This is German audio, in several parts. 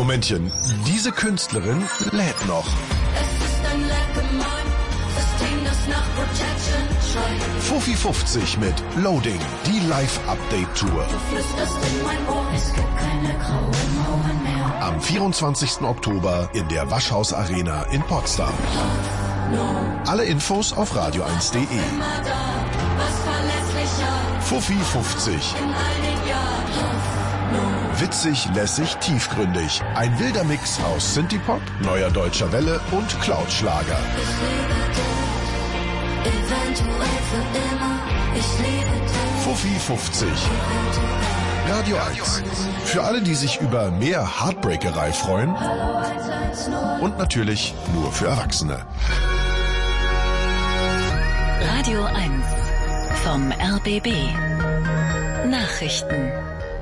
Momentchen, diese Künstlerin lädt noch. Fuffi 50 mit Loading, die Live-Update-Tour. Am 24. Oktober in der Waschhaus Arena in Potsdam. Alle Infos auf radio1.de. Fuffi 50. Witzig, lässig, tiefgründig. Ein wilder Mix aus Synthie-Pop, neuer deutscher Welle und Cloud-Schlager. Fuffi 50. Radio 1. Für alle, die sich über mehr Heartbreakerei freuen. Und natürlich nur für Erwachsene. Radio 1 vom RBB. Nachrichten.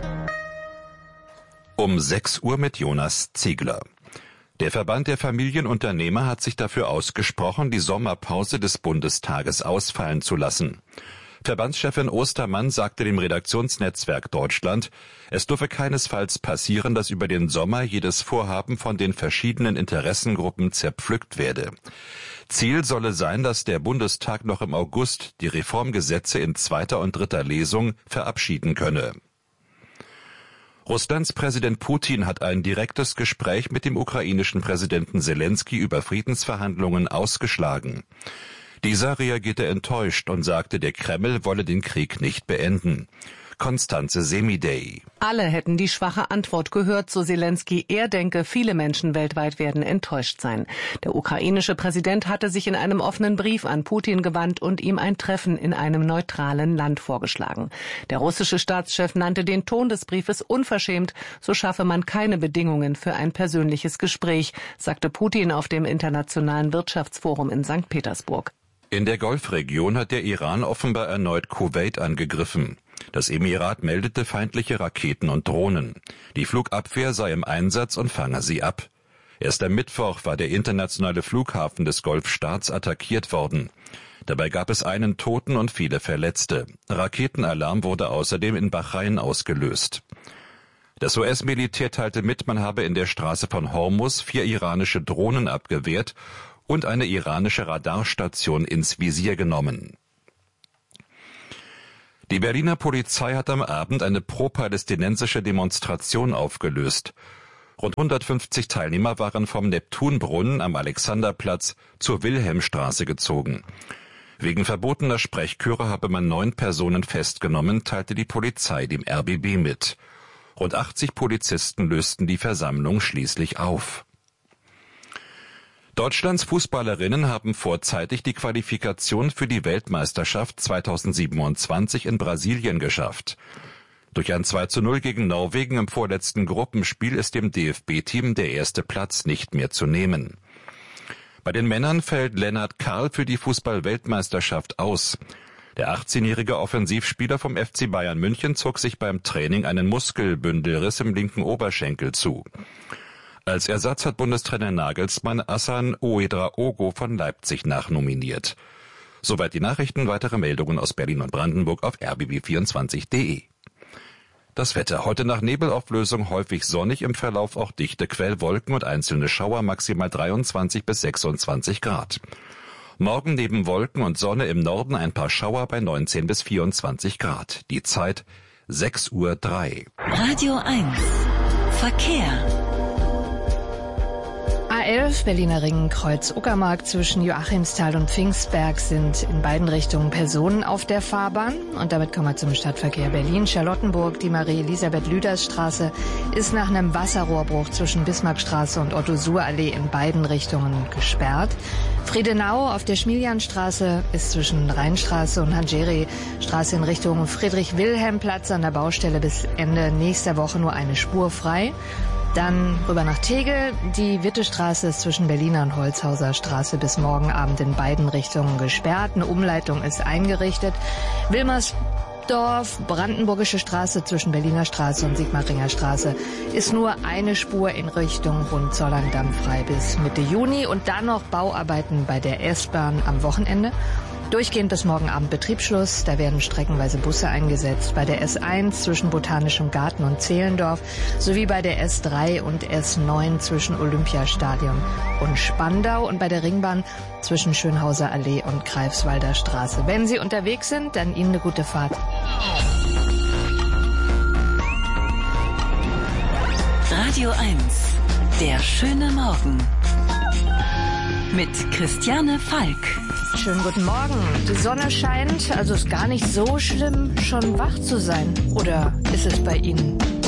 Um 6 Uhr mit Jonas Ziegler. Der Verband der Familienunternehmer hat sich dafür ausgesprochen, die Sommerpause des Bundestages ausfallen zu lassen. Verbandschefin Ostermann sagte dem Redaktionsnetzwerk Deutschland, es dürfe keinesfalls passieren, dass über den Sommer jedes Vorhaben von den verschiedenen Interessengruppen zerpflückt werde. Ziel solle sein, dass der Bundestag noch im August die Reformgesetze in 2. und 3. Lesung verabschieden könne. Russlands Präsident Putin hat ein direktes Gespräch mit dem ukrainischen Präsidenten Selenskyj über Friedensverhandlungen ausgeschlagen. Dieser reagierte enttäuscht und sagte, der Kreml wolle den Krieg nicht beenden. Konstanze Semidey. Alle hätten die schwache Antwort gehört, so Selenskyj. Er denke, viele Menschen weltweit werden enttäuscht sein. Der ukrainische Präsident hatte sich in einem offenen Brief an Putin gewandt und ihm ein Treffen in einem neutralen Land vorgeschlagen. Der russische Staatschef nannte den Ton des Briefes unverschämt, so schaffe man keine Bedingungen für ein persönliches Gespräch, sagte Putin auf dem Internationalen Wirtschaftsforum in St. Petersburg. In der Golfregion hat der Iran offenbar erneut Kuwait angegriffen. Das Emirat meldete feindliche Raketen und Drohnen. Die Flugabwehr sei im Einsatz und fange sie ab. Erst am Mittwoch war der internationale Flughafen des Golfstaats attackiert worden. Dabei gab es einen Toten und viele Verletzte. Raketenalarm wurde außerdem in Bahrain ausgelöst. Das US-Militär teilte mit, man habe in der Straße von Hormuz 4 iranische Drohnen abgewehrt und eine iranische Radarstation ins Visier genommen. Die Berliner Polizei hat am Abend eine pro-palästinensische Demonstration aufgelöst. Rund 150 Teilnehmer waren vom Neptunbrunnen am Alexanderplatz zur Wilhelmstraße gezogen. Wegen verbotener Sprechchöre habe man 9 Personen festgenommen, teilte die Polizei dem RBB mit. Rund 80 Polizisten lösten die Versammlung schließlich auf. Deutschlands Fußballerinnen haben vorzeitig die Qualifikation für die Weltmeisterschaft 2027 in Brasilien geschafft. Durch ein 2:0 gegen Norwegen im vorletzten Gruppenspiel ist dem DFB-Team der erste Platz nicht mehr zu nehmen. Bei den Männern fällt Lennart Karl für die Fußball-Weltmeisterschaft aus. Der 18-jährige Offensivspieler vom FC Bayern München zog sich beim Training einen Muskelbündelriss im linken Oberschenkel zu. Als Ersatz hat Bundestrainer Nagelsmann Hassan Ouedraogo von Leipzig nachnominiert. Soweit die Nachrichten, weitere Meldungen aus Berlin und Brandenburg auf rbb24.de. Das Wetter. Heute nach Nebelauflösung häufig sonnig, im Verlauf auch dichte Quellwolken und einzelne Schauer, maximal 23 bis 26 Grad. Morgen neben Wolken und Sonne im Norden ein paar Schauer bei 19 bis 24 Grad. Die Zeit 6:03 Uhr. Radio 1 Verkehr. A11 Berliner Ring Kreuz Uckermark zwischen Joachimsthal und Pfingstberg sind in beiden Richtungen Personen auf der Fahrbahn. Und damit kommen wir zum Stadtverkehr Berlin. Charlottenburg, die Marie-Elisabeth-Lüders-Straße ist nach einem Wasserrohrbruch zwischen Bismarckstraße und Otto-Suhr-Allee in beiden Richtungen gesperrt. Friedenau auf der Schmilianstraße ist zwischen Rheinstraße und Hangeri-Straße in Richtung Friedrich-Wilhelm-Platz an der Baustelle bis Ende nächster Woche nur eine Spur frei. Dann rüber nach Tegel. Die Wittestraße ist zwischen Berliner und Holzhauser Straße bis morgen Abend in beiden Richtungen gesperrt. Eine Umleitung ist eingerichtet. Wilmersdorf, Brandenburgische Straße zwischen Berliner Straße und Sigmaringen Straße ist nur eine Spur in Richtung Hohenzollern-Damm frei bis Mitte Juni. Und dann noch Bauarbeiten bei der S-Bahn am Wochenende. Durchgehend bis morgen Abend Betriebsschluss. Da werden streckenweise Busse eingesetzt. Bei der S1 zwischen Botanischem Garten und Zehlendorf sowie bei der S3 und S9 zwischen Olympiastadion und Spandau und bei der Ringbahn zwischen Schönhauser Allee und Greifswalder Straße. Wenn Sie unterwegs sind, dann Ihnen eine gute Fahrt. Radio 1, der schöne Morgen. Mit Christiane Falk. Schönen guten Morgen. Die Sonne scheint, also ist gar nicht so schlimm, schon wach zu sein. Oder ist es bei Ihnen?